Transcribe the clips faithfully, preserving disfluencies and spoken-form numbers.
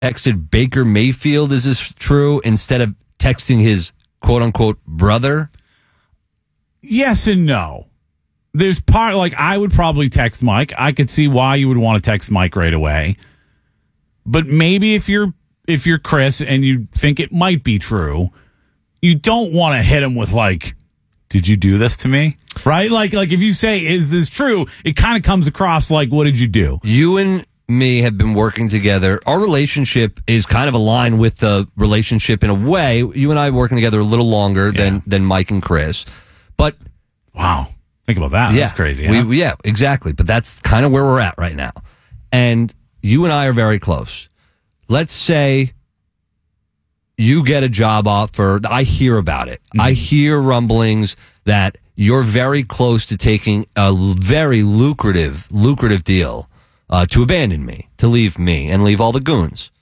texted Baker Mayfield, is this true, instead of texting his quote-unquote brother? Yes and no. There's part, like, I would probably text Mike. I could see why you would want to text Mike right away. But maybe if you're if you're Chris and you think it might be true, you don't want to hit him with, like, did you do this to me? Right? Like, like if you say, is this true? It kind of comes across like, what did you do? You and me have been working together. Our relationship is kind of aligned with the relationship in a way. You and I are working together a little longer yeah. than than Mike and Chris. But wow, think about that. Yeah, that's crazy. Huh? We, yeah, exactly. But that's kind of where we're at right now. And you and I are very close. Let's say you get a job offer. I hear about it. Mm-hmm. I hear rumblings that you're very close to taking a very lucrative, lucrative deal uh, to abandon me, to leave me, and leave all the goons.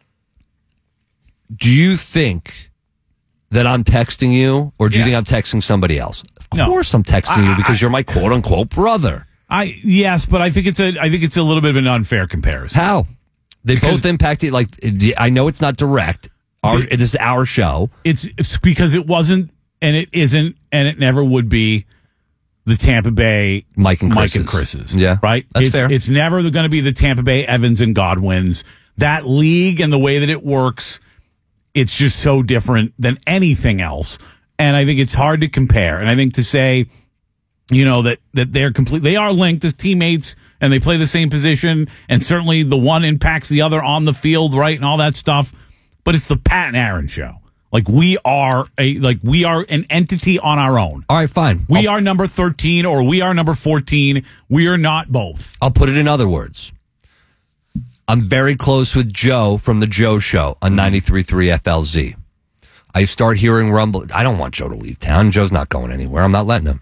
Do you think that I'm texting you, or do yeah. you think I'm texting somebody else? Of no. course I'm texting I, you because I, you're my quote-unquote brother. I Yes, but I think it's a I think it's a little bit of an unfair comparison. How? They because both impacted, like, I know it's not direct. Our, the, this is our show. It's, it's because it wasn't, and it isn't, and it never would be the Tampa Bay Mike and Mike Chris's. and Chris's. Yeah, right. That's it's, fair. It's never going to be the Tampa Bay Evans and Godwins. That league and the way that it works, it's just so different than anything else. And I think it's hard to compare. And I think to say, you know, that that they're complete, they are linked as teammates and they play the same position, and certainly the one impacts the other on the field, right, and all that stuff. But it's the Pat and Aaron show. Like, we are a like we are an entity on our own. All right, fine. We I'll, are number thirteen or we are number fourteen. We are not both. I'll put it in other words. I'm very close with Joe from the Joe Show on ninety-three point three F L Z. I start hearing rumble. I don't want Joe to leave town. Joe's not going anywhere. I'm not letting him.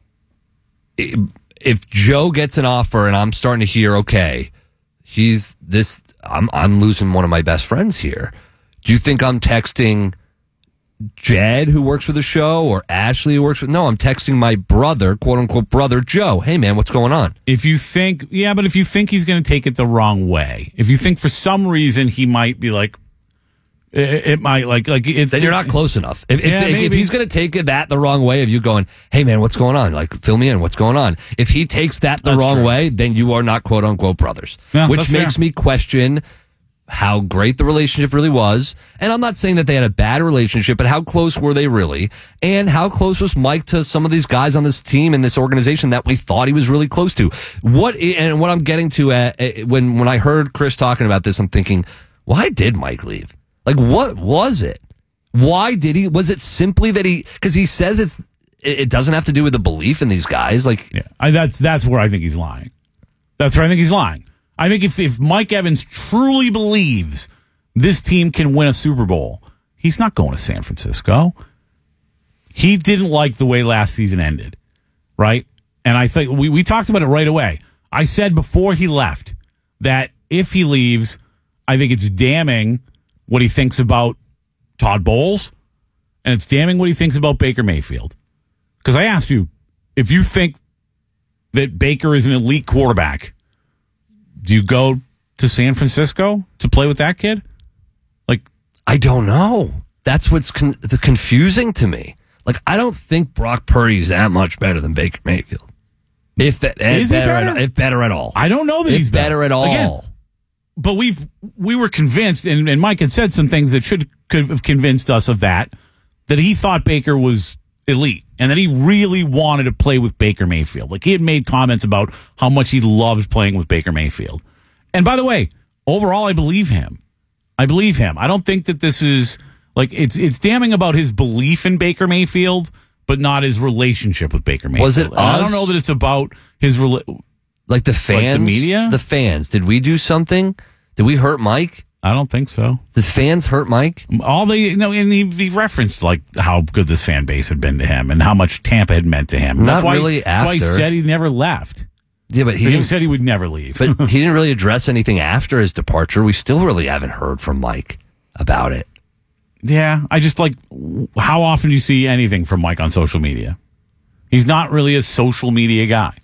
If Joe gets an offer and I'm starting to hear, okay, he's this, I'm I'm losing one of my best friends here. Do you think I'm texting Jed, who works with the show, or Ashley, who works with? No, I'm texting my brother, quote unquote brother, Joe. Hey, man, what's going on? If you think, yeah, but if you think he's going to take it the wrong way, if you think for some reason he might be like, it, it might like like it's, then you're not close enough. If, yeah, if, if he's going to take that the wrong way, of you going, hey, man, what's going on? Like, fill me in. What's going on? If he takes that the that's wrong true. way, then you are not quote unquote brothers, yeah, which makes fair. me question how great the relationship really was. And I'm not saying that they had a bad relationship, but how close were they really? And how close was Mike to some of these guys on this team and this organization that we thought he was really close to? What, and what I'm getting to at, when, when I heard Chris talking about this, I'm thinking, why did Mike leave? Like, what was it? Why did he? Was it simply that he, because he says it's, it doesn't have to do with the belief in these guys. Like, yeah, I, that's, that's where I think he's lying. That's where I think he's lying. I think if, if Mike Evans truly believes this team can win a Super Bowl, he's not going to San Francisco. He didn't like the way last season ended, right? And I think we, we talked about it right away. I said before he left that if he leaves, I think it's damning what he thinks about Todd Bowles, and it's damning what he thinks about Baker Mayfield. Because I asked you, if you think that Baker is an elite quarterback, do you go to San Francisco to play with that kid? Like, I don't know. That's what's con- the confusing to me. Like, I don't think Brock Purdy's that much better than Baker Mayfield. If that, is better, he better? At, if better at all. I don't know that if he's better. better at all. Again, but we've we were convinced, and, and Mike had said some things that should could have convinced us of that, that he thought Baker was elite and that he really wanted to play with Baker Mayfield. Like, he had made comments about how much he loved playing with Baker Mayfield. And by the way, overall, I believe him. I believe him. I don't think that this is like it's it's damning about his belief in Baker Mayfield, but not his relationship with Baker Mayfield. Was it us? I don't know that it's about his rela- like the fans, like the media, the fans. Did we do something? Did we hurt Mike? I don't think so. The fans hurt Mike? All they, you know, and he, he referenced like how good this fan base had been to him and how much Tampa had meant to him. Not that's why really he, after. That's why he said he never left. Yeah, but he, he didn't, said he would never leave. But he didn't really address anything after his departure. We still really haven't heard from Mike about it. Yeah, I just like, how often do you see anything from Mike on social media? He's not really a social media guy.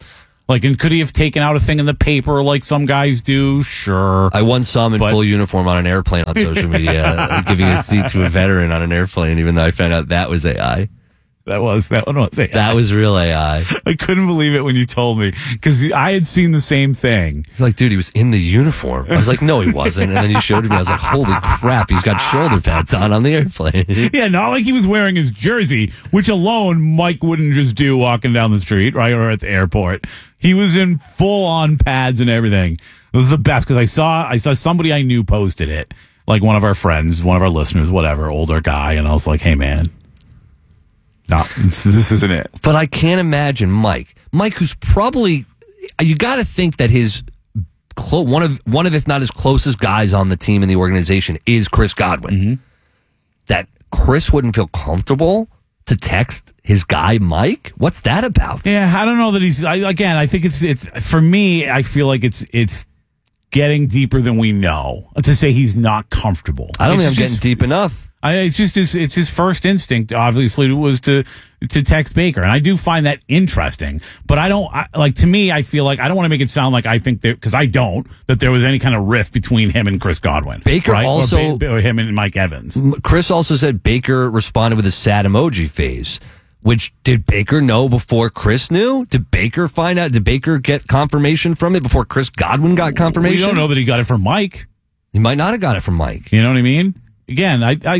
Like, and could he have taken out a thing in the paper like some guys do? Sure. I once saw him in But- full uniform on an airplane on social media, giving his seat to a veteran on an airplane, even though I found out that was A I. That was that one was That was real A I. I couldn't believe it when you told me because I had seen the same thing. You're like, dude, he was in the uniform. I was like, no, he wasn't. And then you showed it to me. I was like, holy crap, he's got shoulder pads on on the airplane. Yeah, not like he was wearing his jersey, which alone Mike wouldn't just do walking down the street, right, or at the airport. He was in full on pads and everything. It was the best because I saw I saw somebody I knew posted it, like one of our friends, one of our listeners, whatever, older guy, and I was like, hey man. No, this isn't it. But I can't imagine Mike. Mike, who's probably, you got to think that his clo- one of one of if not his closest guys on the team in the organization is Chris Godwin. Mm-hmm. That Chris wouldn't feel comfortable to text his guy Mike. What's that about? Yeah, I don't know that he's. I, again, I think it's it's for me. I feel like it's it's getting deeper than we know to say he's not comfortable. I don't It's think I'm just- getting deep enough. I, it's just his, it's his first instinct, obviously, was to to text Baker, and I do find that interesting. But I don't I, like. To me, I feel like I don't want to make it sound like I think that because I don't that there was any kind of rift between him and Chris Godwin. Baker right? also- or, ba- or him and Mike Evans. Chris also said Baker responded with a sad emoji phase. Which did Baker know before Chris knew? Did Baker find out? Did Baker get confirmation from it before Chris Godwin got confirmation? We don't know that he got it from Mike. He might not have got it from Mike. You know what I mean? Again, I, I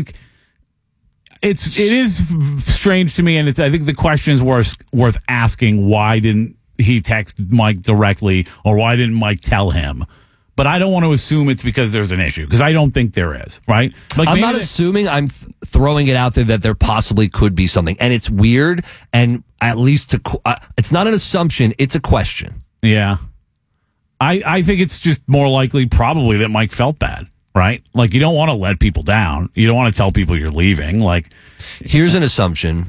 it's it is strange to me, and it's I think the question is worth worth asking. Why didn't he text Mike directly, or why didn't Mike tell him? But I don't want to assume it's because there's an issue, because I don't think there is, right? Like I'm maybe not they- assuming. I'm th- throwing it out there that there possibly could be something, and it's weird. And at least to, qu- uh, it's not an assumption; it's a question. Yeah. I, I think it's just more likely probably that Mike felt bad, right? Like, you don't want to let people down. You don't want to tell people you're leaving. Like, Here's an assumption: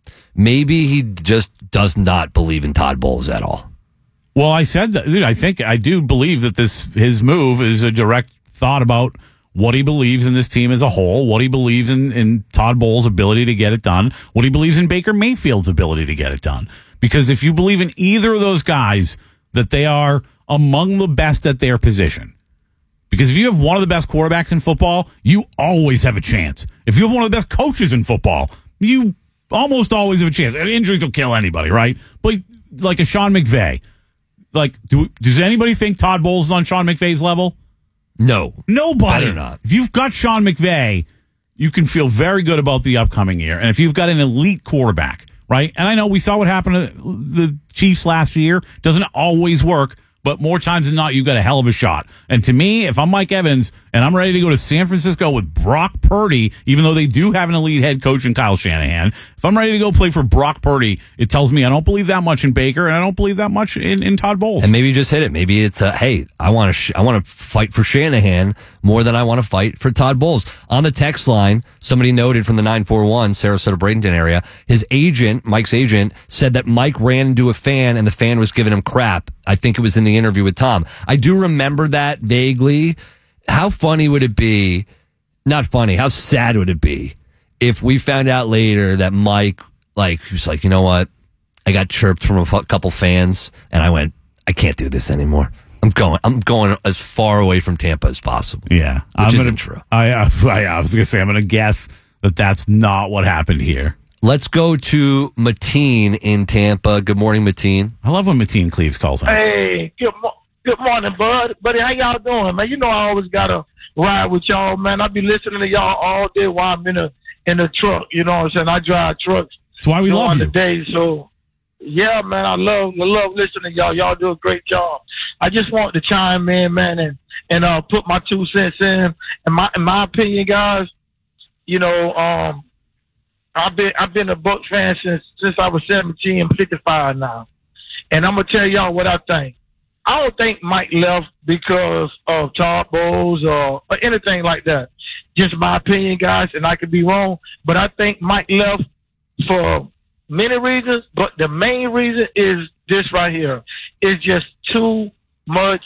maybe he just does not believe in Todd Bowles at all. well, I said that, dude, I think I do believe that this, his move is a direct thought about what he believes in this team as a whole, what he believes in, in Todd Bowles' ability to get it done, what he believes in Baker Mayfield's ability to get it done. Because if you believe in either of those guys, that they are among the best at their position. Because if you have one of the best quarterbacks in football, you always have a chance. If you have one of the best coaches in football, you almost always have a chance. Injuries will kill anybody, right? But like a Sean McVay, like, do, does anybody think Todd Bowles is on Sean McVay's level? No, Nobody. Better not. If you've got Sean McVay, you can feel very good about the upcoming year. And if you've got an elite quarterback, right? And I know we saw what happened to the Chiefs last year. Doesn't always work, but more times than not, you got a hell of a shot. And to me, if I'm Mike Evans and I'm ready to go to San Francisco with Brock Purdy, even though they do have an elite head coach in Kyle Shanahan, if I'm ready to go play for Brock Purdy, it tells me I don't believe that much in Baker and I don't believe that much in, in Todd Bowles. and maybe you just hit it. Maybe it's a hey, I want to sh- I want to fight for Shanahan more than I want to fight for Todd Bowles. On the text line, somebody noted from the nine four one Sarasota Bradenton area, his agent, Mike's agent, said that Mike ran into a fan and the fan was giving him crap. I think it was in the interview with Tom. I do remember that vaguely. How funny would it be? Not funny. How sad would it be if we found out later that Mike, like, he was like, you know what? I got chirped from a fu- couple fans, and I went, I can't do this anymore. I'm going. I'm going as far away from Tampa as possible. Yeah, which I'm isn't gonna, true. I, I I was gonna say I'm gonna guess that that's not what happened here. Let's go to Mateen in Tampa. Good morning, Mateen. I love when Mateen Cleaves calls him. Hey, good, mo- good morning, bud. Buddy, how y'all doing, man? You know I always got to ride with y'all, man. I be listening to y'all all day while I'm in the, in the truck. You know what I'm saying? I drive trucks That's why we love during you. the day. So, yeah, man, I love I love listening to y'all. Y'all do a great job. I just want to chime in, man, and, and uh, put my two cents in. In my, in my opinion, guys, you know, um, I've been I've been a Bucs fan since since I was seventeen. I'm fifty-five now, and I'm gonna tell y'all what I think. I don't think Mike left because of Todd Bowles or, or anything like that. Just my opinion, guys, and I could be wrong, but I think Mike left for many reasons. But the main reason is this right here: it's just too much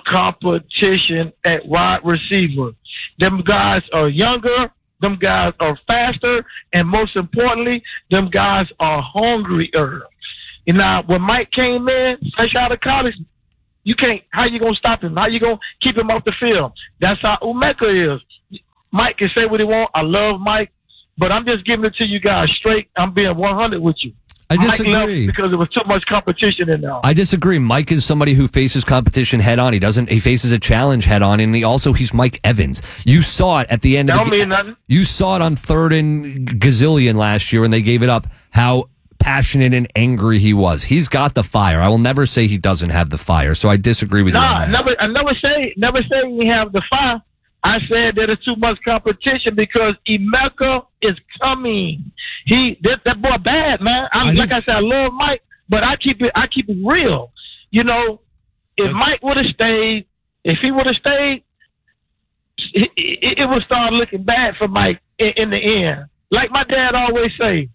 competition at wide receiver. Them guys are younger. Them guys are faster, and most importantly, them guys are hungrier. You know, when Mike came in, fresh out of college, you can't. How you gonna stop him? How you gonna keep him off the field? That's how Emeka is. Mike can say what he want. I love Mike, but I'm just giving it to you guys straight. I'm being one hundred with you. I disagree. Mike left because there was too much competition in there. I disagree. Mike is somebody who faces competition head on. He doesn't. He faces a challenge head on, and he also he's Mike Evans. You saw it at the end That of the don't game. mean nothing. You saw it on third and gazillion last year when they gave it up. How passionate and angry he was. He's got the fire. I will never say he doesn't have the fire. So I disagree with Nah, you on I that. never, I never say, never say we have the fire. I said that there's too much competition because Emeka is coming. He that, that boy bad, man. I'm, I like think- I said, I love Mike, but I keep it I keep it real. You know, if Mike would have stayed, if he would have stayed, it, it, it would start looking bad for Mike in, in the end. Like my dad always say,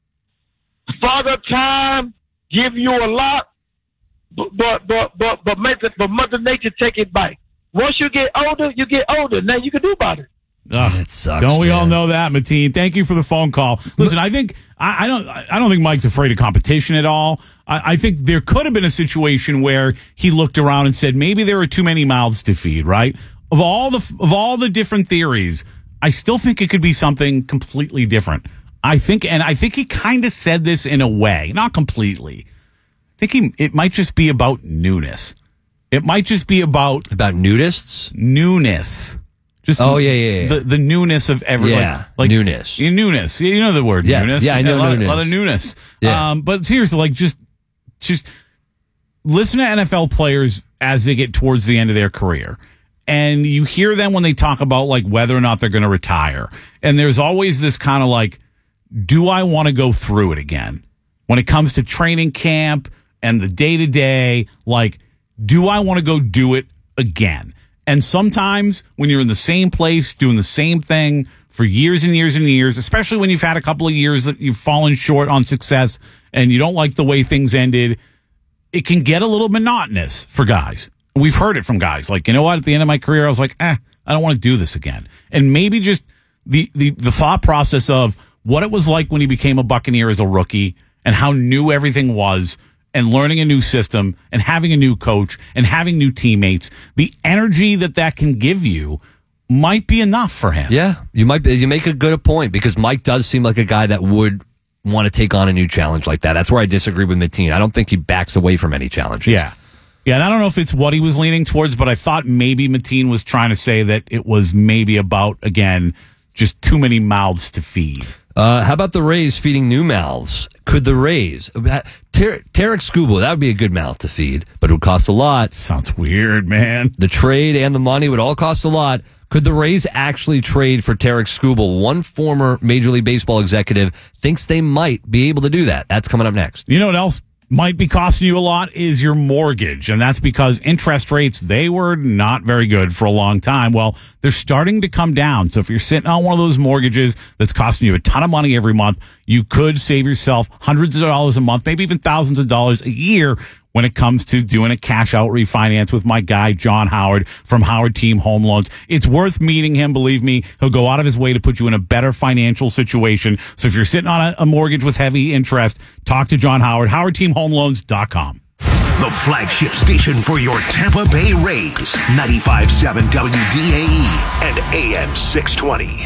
Father Time give you a lot, but but but but but, make it, but Mother Nature take it back. Once you get older, you get older. Now you can do about it. Ugh, It sucks, don't we man. all know that, Mateen? Thank you for the phone call. Listen, I think I, I don't. I don't think Mike's afraid of competition at all. I, I think there could have been a situation where he looked around and said maybe there are too many mouths to feed. Right? Of all the of all the different theories, I still think it could be something completely different. I think, and I think he kind of said this in a way, not completely. I think he it might just be about newness. It might just be about About nudists? newness. Just Oh, yeah, yeah, yeah. The, the newness of every Yeah, like, like newness. Yeah, newness. You know the word Yeah, newness. yeah, I know a lot, newness. a lot of newness. Yeah. Um, but seriously, like just just listen to N F L players as they get towards the end of their career. And you hear them when they talk about like whether or not they're going to retire. And there's always this kind of like, do I want to go through it again? When it comes to training camp and the day to day, like, do I want to go do it again? And sometimes when you're in the same place, doing the same thing for years and years and years, especially when you've had a couple of years that you've fallen short on success and you don't like the way things ended, it can get a little monotonous for guys. We've heard it from guys like, you know what, at the end of my career, I was like, eh, I don't want to do this again. And maybe just the, the, the thought process of what it was like when he became a Buccaneer as a rookie and how new everything was and learning a new system and having a new coach and having new teammates, the energy that that can give you might be enough for him. Yeah, you might. Be, you make a good point because Mike does seem like a guy that would want to take on a new challenge like that. That's where I disagree with Mateen. I don't think he backs away from any challenges. Yeah. Yeah, and I don't know if it's what he was leaning towards, but I thought maybe Mateen was trying to say that it was maybe about, again, just too many mouths to feed. Uh, how about the Rays feeding new mouths? Could the Rays, Ter- Tarek Skubal, that would be a good mouth to feed, but it would cost a lot. Sounds weird, man. The trade and the money would all cost a lot. Could the Rays actually trade for Tarek Skubal? One former Major League Baseball executive thinks they might be able to do that. That's coming up next. You know what else might be costing you a lot is your mortgage. And that's because interest rates, they were not very good for a long time. Well, they're starting to come down. So if you're sitting on one of those mortgages that's costing you a ton of money every month, you could save yourself hundreds of dollars a month, maybe even thousands of dollars a year when it comes to doing a cash out refinance with my guy, John Howard from Howard Team Home Loans. It's worth meeting him. Believe me, he'll go out of his way to put you in a better financial situation. So if you're sitting on a, a mortgage with heavy interest, talk to John Howard, howard team home loans dot com. The flagship station for your Tampa Bay Rays, ninety-five point seven W D A E and A M six twenty.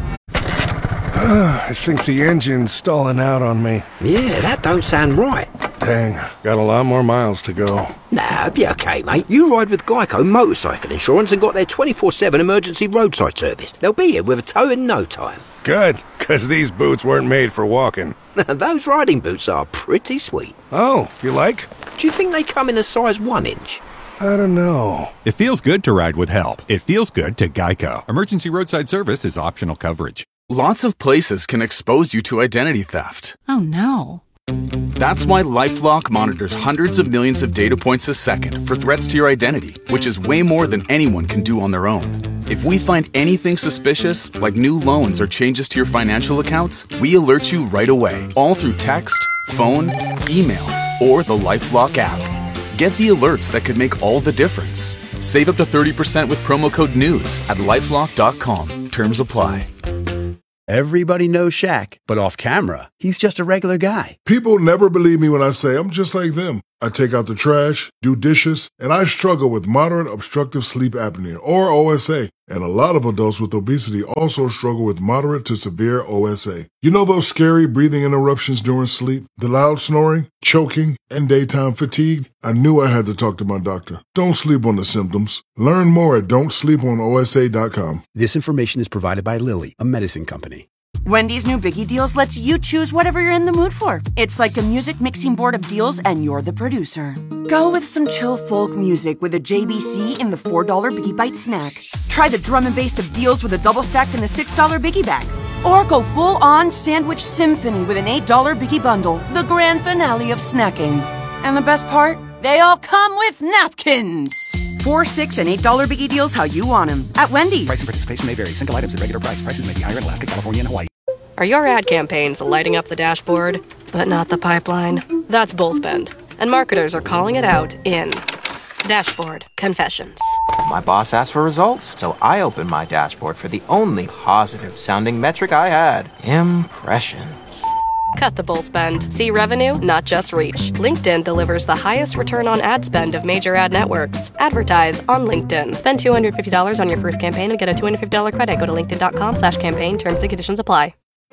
I think the engine's stalling out on me. Yeah, that don't sound right. Dang, got a lot more miles to go. Nah, be okay, mate. You ride with Geico Motorcycle Insurance and got their twenty-four seven emergency roadside service. They'll be here with a tow in no time. Good, because these boots weren't made for walking. Those riding boots are pretty sweet. Oh, you like? Do you think they come in a size one inch? I don't know. It feels good to ride with help. It feels good to Geico. Emergency roadside service is optional coverage. Lots of places can expose you to identity theft. Oh no. That's why LifeLock monitors hundreds of millions of data points a second for threats to your identity, which is way more than anyone can do on their own. If we find anything suspicious, like new loans or changes to your financial accounts, we alert you right away, all through text, phone, email, or the LifeLock app. Get the alerts that could make all the difference. Save up to thirty percent with promo code NEWS at lifelock dot com. Terms apply. Everybody knows Shaq, but off camera, he's just a regular guy. People never believe me when I say I'm just like them. I take out the trash, do dishes, and I struggle with moderate obstructive sleep apnea, or O S A. And a lot of adults with obesity also struggle with moderate to severe O S A. You know those scary breathing interruptions during sleep, the loud snoring, choking, and daytime fatigue? I knew I had to talk to my doctor. Don't sleep on the symptoms. Learn more at don't sleep on O S A dot com. This information is provided by Lilly, a medicine company. Wendy's new Biggie Deals lets you choose whatever you're in the mood for. It's like a music mixing board of deals, and you're the producer. Go with some chill folk music with a J B C in the four dollar Biggie Bite snack. Try the drum and bass of deals with a double stack in the six dollar Biggie Bag. Or go full-on sandwich symphony with an eight dollar Biggie Bundle, the grand finale of snacking. And the best part? They all come with napkins. Four, six, and eight dollar Biggie Deals how you want them at Wendy's. Price and participation may vary. Single items at regular price. Prices may be higher in Alaska, California, and Hawaii. Are your ad campaigns lighting up the dashboard, but not the pipeline? That's Bullspend, and marketers are calling it out in Dashboard Confessions. My boss asked for results, so I opened my dashboard for the only positive-sounding metric I had: impressions. Cut the bull spend. See revenue, not just reach. LinkedIn delivers the highest return on ad spend of major ad networks. Advertise on LinkedIn. Spend two hundred fifty dollars on your first campaign and get a two hundred fifty dollars credit. Go to linkedin.com slash campaign. Terms and conditions apply.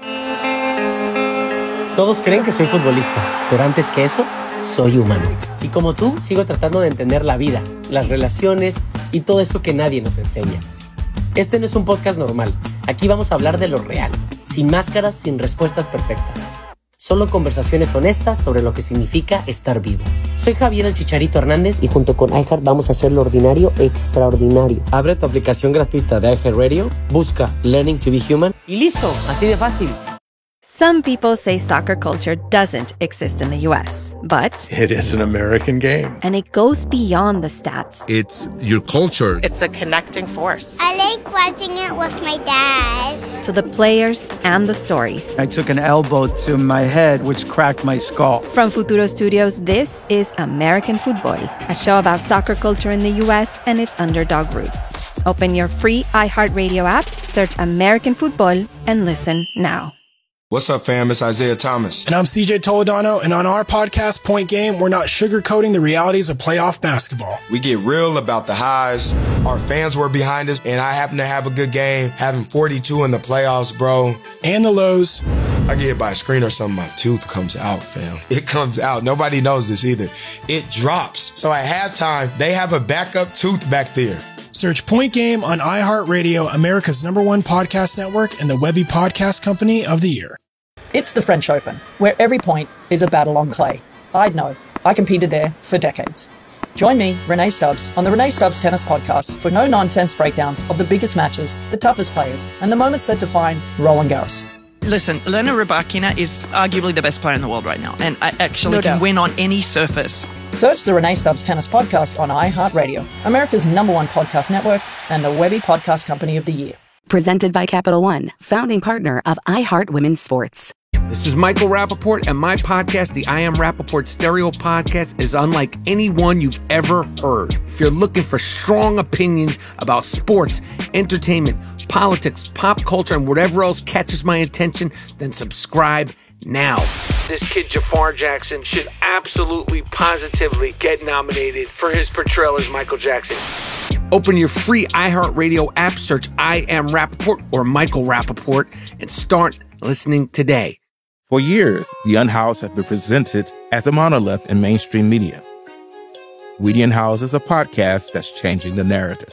Todos creen que soy futbolista, pero antes que eso, soy humano. Y como tú, sigo tratando de entender la vida, las relaciones y todo eso que nadie nos enseña. Este no es un podcast normal. Aquí vamos a hablar de lo real, sin máscaras, sin respuestas perfectas. Solo conversaciones honestas sobre lo que significa estar vivo. Soy Javier el Chicharito Hernández y junto con iHeart vamos a hacer lo ordinario extraordinario. Abre tu aplicación gratuita de iHeartRadio, busca Learning to be Human y listo, así de fácil. Some people say soccer culture doesn't exist in the U S, but it is an American game. And it goes beyond the stats. It's your culture. It's a connecting force. I like watching it with my dad. To the players and the stories. I took an elbow to my head, which cracked my skull. From Futuro Studios, this is American Football, a show about soccer culture in the U S and its underdog roots. Open your free iHeartRadio app, search American Football, and listen now. What's up, fam? It's Isaiah Thomas. And I'm C J Toledano, and on our podcast, Point Game, we're not sugarcoating the realities of playoff basketball. We get real about the highs. Our fans were behind us, and I happen to have a good game, having forty-two in the playoffs, bro. And the lows. I get hit by a screen or something, my tooth comes out, fam. It comes out. Nobody knows this either. It drops. So at halftime, they have a backup tooth back there. Search Point Game on iHeartRadio, America's number one podcast network, and the Webby Podcast Company of the Year. It's the French Open, where every point is a battle on clay. I'd know. I competed there for decades. Join me, Renee Stubbs, on the Renee Stubbs Tennis Podcast for no-nonsense breakdowns of the biggest matches, the toughest players, and the moments that define Roland Garros. Listen, Elena Rybakina is arguably the best player in the world right now, and I actually No can doubt. win on any surface. Search the Renee Stubbs Tennis Podcast on iHeartRadio, America's number one podcast network, and the Webby Podcast Company of the Year. Presented by Capital One, founding partner of iHeart Women's Sports. This is Michael Rappaport, and my podcast, the I Am Rappaport Stereo Podcast, is unlike any one you've ever heard. If you're looking for strong opinions about sports, entertainment, politics, pop culture, and whatever else catches my attention, then subscribe now. This kid, Jafar Jackson, should absolutely, positively get nominated for his portrayal as Michael Jackson. Open your free iHeartRadio app, search I Am Rappaport or Michael Rappaport, and start listening today. For years, The Unhoused has been presented as a monolith in mainstream media. We the Unhoused is a podcast that's changing the narrative.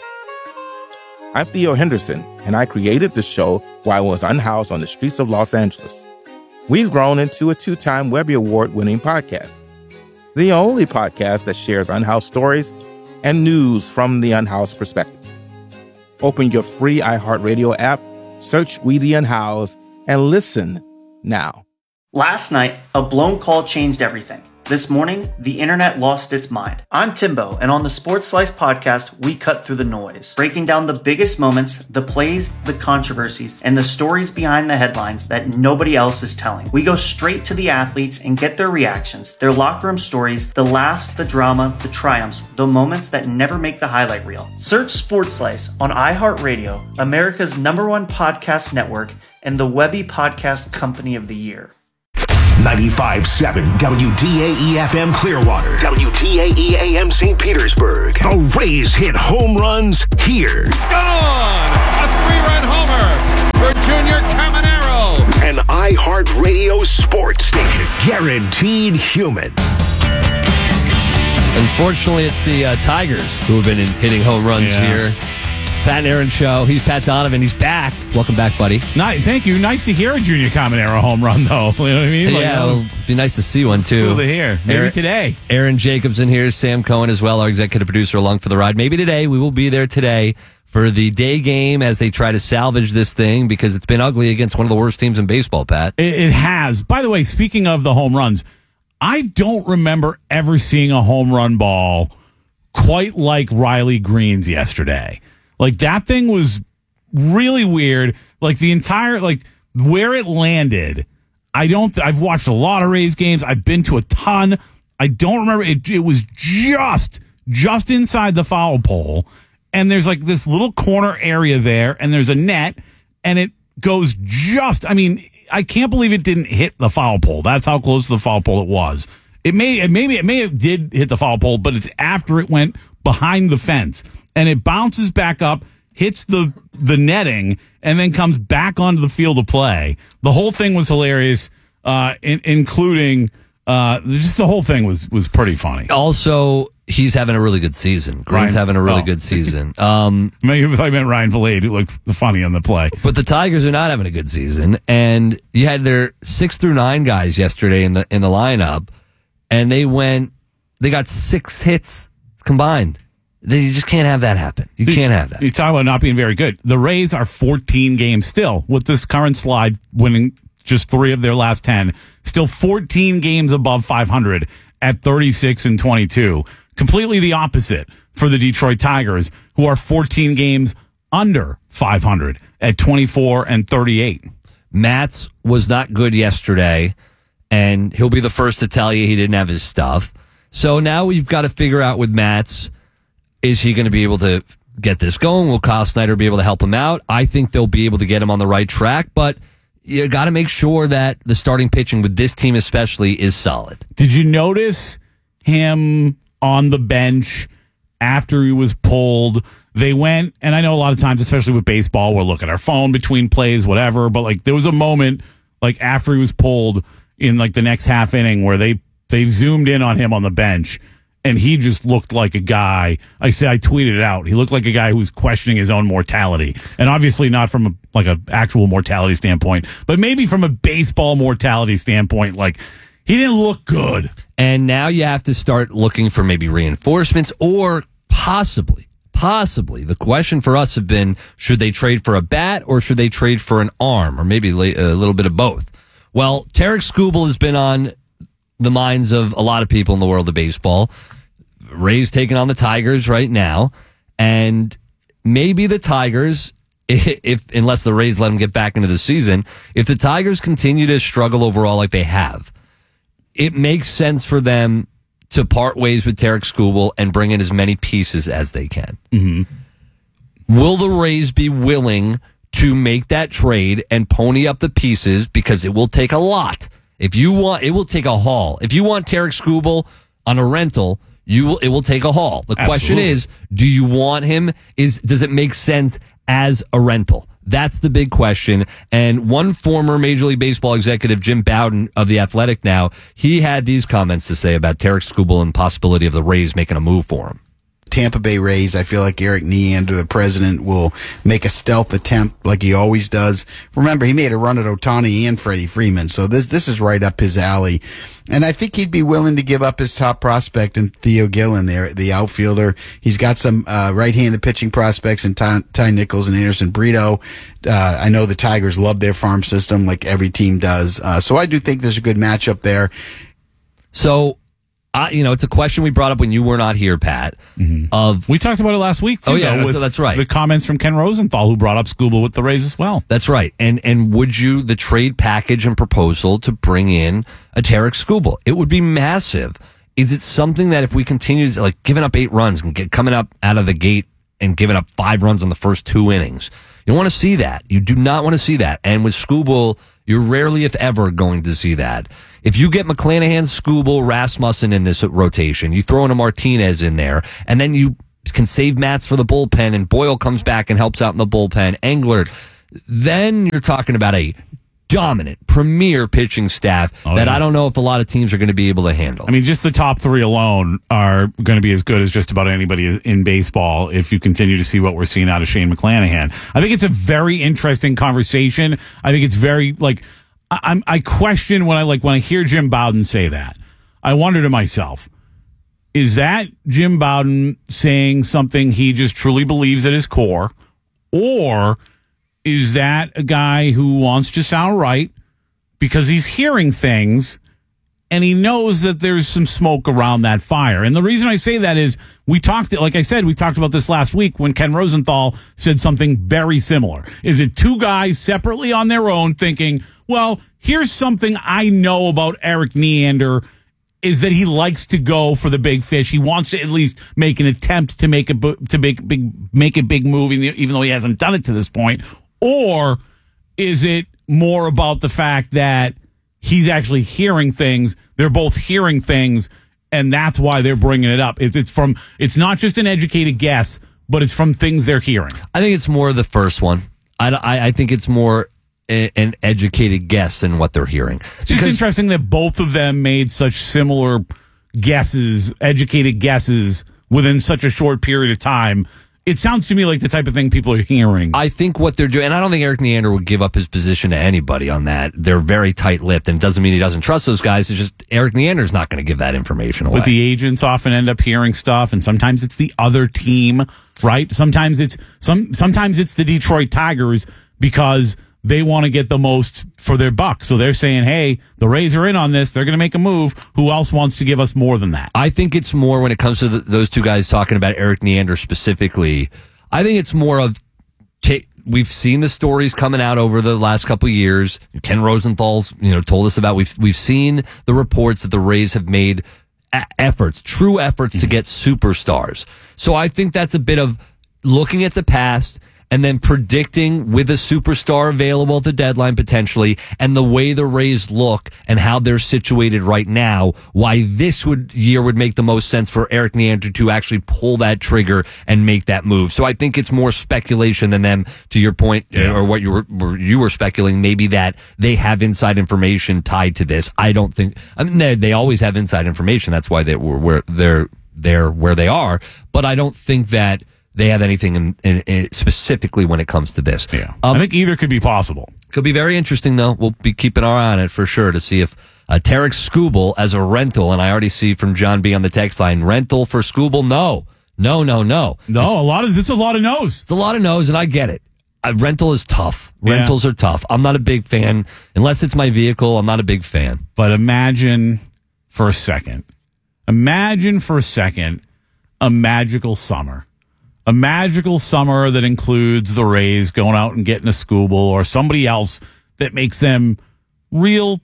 I'm Theo Henderson, and I created the show while I was unhoused on the streets of Los Angeles. We've grown into a two-time Webby Award-winning podcast, the only podcast that shares unhoused stories and news from the unhoused perspective. Open your free iHeartRadio app, search We the Unhoused, and listen now. Last night, a blown call changed everything. This morning, the internet lost its mind. I'm Timbo, and on the Sports Slice podcast, we cut through the noise, breaking down the biggest moments, the plays, the controversies, and the stories behind the headlines that nobody else is telling. We go straight to the athletes and get their reactions, their locker room stories, the laughs, the drama, the triumphs, the moments that never make the highlight reel. Search Sports Slice on iHeartRadio, America's number one podcast network, and the Webby Podcast Company of the Year. ninety-five point seven W D A E F M Clearwater, W D A E A M Saint Petersburg. The Rays hit home runs here. Gone! A three-run homer for Junior Caminero. An iHeartRadio sports station, guaranteed human. Unfortunately, it's the uh, Tigers who have been in, hitting home runs yeah. here. Pat and Aaron show. He's Pat Donovan. He's back. Welcome back, buddy. Nice, thank you. Nice to hear a Junior Caminero home run, though. You know what I mean? Like, yeah, it'll be nice to see one, too. Cool to hear. Maybe Aaron, today. Aaron Jacobs in here. Sam Cohen as well, our executive producer, along for the ride. Maybe today. We will be there today for the day game as they try to salvage this thing because it's been ugly against one of the worst teams in baseball, Pat. It, it has. By the way, speaking of the home runs, I don't remember ever seeing a home run ball quite like Riley Green's yesterday. Like, that thing was really weird. Like, the entire, like, where it landed, I don't, I've watched a lot of Rays games. I've been to a ton. I don't remember. It, it was just, just inside the foul pole. And there's, like, this little corner area there, and there's a net, and it goes just, I mean, I can't believe it didn't hit the foul pole. That's how close to the foul pole it was. It may, it maybe, it may have did hit the foul pole, but it's after it went behind the fence. And it bounces back up, hits the the netting, and then comes back onto the field of play. The whole thing was hilarious, uh, in, including uh, just the whole thing was was pretty funny. Also, he's having a really good season. Green's Ryan, having a really oh. good season. Um, Maybe if I meant Ryan Vilade, who looked funny on the play. But the Tigers are not having a good season, and you had their six through nine guys yesterday in the in the lineup, and they went, they got six hits combined. You just can't have that happen. You can't have that. You talk about not being very good. The Rays are fourteen games still, with this current slide winning just three of their last ten. Still fourteen games above five hundred at thirty-six and twenty-two. Completely the opposite for the Detroit Tigers, who are fourteen games under five hundred at twenty-four and thirty-eight. Matz was not good yesterday, and he'll be the first to tell you he didn't have his stuff. So now we've got to figure out with Matz, is he going to be able to get this going? Will Kyle Snyder be able to help him out? I think they'll be able to get him on the right track, but you got to make sure that the starting pitching with this team especially is solid. Did you notice him on the bench after he was pulled? They went, and I know a lot of times, especially with baseball, we'll look at our phone between plays, whatever, but like there was a moment like after he was pulled in like the next half inning where they, they zoomed in on him on the bench. And he just looked like a guy. I said, I tweeted it out. He looked like a guy who was questioning his own mortality, and obviously not from a, like an actual mortality standpoint, but maybe from a baseball mortality standpoint. Like he didn't look good. And now you have to start looking for maybe reinforcements, or possibly, possibly the question for us have been: should they trade for a bat, or should they trade for an arm, or maybe a little bit of both? Well, Tarik Skubal has been on the minds of a lot of people in the world of baseball. Rays taking on the Tigers right now, and maybe the Tigers, if unless the Rays let them get back into the season, if the Tigers continue to struggle overall like they have, it makes sense for them to part ways with Tarik Skubal and bring in as many pieces as they can. Mm-hmm. Will the Rays be willing to make that trade and pony up the pieces? Because it will take a lot. If you want, it will take a haul. If you want Tarik Skubal on a rental, you will, it will take a haul. The question Absolutely. is, do you want him? Is does it make sense as a rental? That's the big question. And one former Major League Baseball executive, Jim Bowden of The Athletic now, he had these comments to say about Tarik Skubal and the possibility of the Rays making a move for him. Tampa Bay Rays, I feel like Eric Neander, the president, will make a stealth attempt like he always does. Remember, he made a run at Ohtani and Freddie Freeman, so this this is right up his alley. And I think he'd be willing to give up his top prospect in Theo Gillen there, the outfielder. He's got some uh, right-handed pitching prospects in Ty, Ty Nichols and Anderson Brito. Uh, I know the Tigers love their farm system like every team does. Uh, so I do think there's a good matchup there. So I, you know, it's a question we brought up when you were not here, Pat. Mm-hmm. Of we talked about it last week, too. Oh, yeah, though, with that's right. The comments from Ken Rosenthal, who brought up Skubal with the Rays as well. That's right. And and would you, the trade package and proposal to bring in a Tarik Skubal, it would be massive. Is it something that if we continue, like giving up eight runs and get coming up out of the gate and giving up five runs in the first two innings, you don't want to see that. You do not want to see that. And with Skubal, you're rarely, if ever, going to see that. If you get McClanahan, Skubal, Rasmussen in this rotation, you throw in a Martinez in there, and then you can save Mats for the bullpen, and Boyle comes back and helps out in the bullpen, Englert, then you're talking about a dominant, premier pitching staff oh, that yeah. I don't know if a lot of teams are going to be able to handle. I mean, just the top three alone are going to be as good as just about anybody in baseball if you continue to see what we're seeing out of Shane McClanahan. I think it's a very interesting conversation. I think it's very, like, I, I'm, I question when I, like, when I hear Jim Bowden say that, I wonder to myself, is that Jim Bowden saying something he just truly believes at his core, or is that a guy who wants to sound right because he's hearing things and he knows that there's some smoke around that fire? And the reason I say that is we talked, like I said, we talked about this last week when Ken Rosenthal said something very similar. Is it two guys separately on their own thinking, well, here's something I know about Erik Neander, is that he likes to go for the big fish. He wants to at least make an attempt to make a to make big make a big move, even though he hasn't done it to this point. Or is it more about the fact that he's actually hearing things? They're both hearing things, and that's why they're bringing it up. It's it's from it's not just an educated guess, but it's from things they're hearing. I think it's more the first one. I, I, I think it's more a, an educated guess than what they're hearing. It's just interesting that both of them made such similar guesses, educated guesses, within such a short period of time. It sounds to me like the type of thing people are hearing. I think what they're doing, and I don't think Erik Neander would give up his position to anybody on that. They're very tight-lipped, and it doesn't mean he doesn't trust those guys. It's just Erik Neander's not going to give that information away. But the agents often end up hearing stuff, and sometimes it's the other team, right? Sometimes it's some. Sometimes it's the Detroit Tigers because they want to get the most for their buck. So they're saying, hey, the Rays are in on this. They're going to make a move. Who else wants to give us more than that? I think it's more when it comes to the, those two guys talking about Erik Neander specifically. I think it's more of, t- we've seen the stories coming out over the last couple of years. Ken Rosenthal's, you know, told us about, we've, we've seen the reports that the Rays have made a- efforts, true efforts mm-hmm. to get superstars. So I think that's a bit of looking at the past and then predicting with a superstar available at the deadline potentially, and the way the Rays look and how they're situated right now, why this would year would make the most sense for Erik Neander to actually pull that trigger and make that move. So I think it's more speculation than them, to your point, yeah. or what you were, were you were speculating, maybe that they have inside information tied to this. I don't think, I mean, they, they always have inside information. That's why they were where they're they're where they are. But I don't think that they have anything in, in, in specifically when it comes to this. Yeah, um, I think either could be possible. Could be very interesting, though. We'll be keeping our eye on it for sure to see if uh, Tarik Skubal as a rental, and I already see from John B on the text line, rental for Skubal, no. No, no, no. No, it's, a lot of it's a lot of no's. It's a lot of no's, and I get it. Uh, rental is tough. Yeah. Rentals are tough. I'm not a big fan. Unless it's my vehicle, I'm not a big fan. But imagine for a second, imagine for a second a magical summer. A magical summer that includes the Rays going out and getting a Skubal or somebody else that makes them real